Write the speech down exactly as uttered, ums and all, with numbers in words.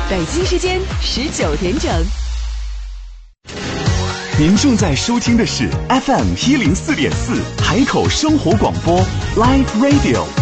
北京时间十九点整。 您正在收听的是 F M 一零四点四海口生活广播 Live Radio。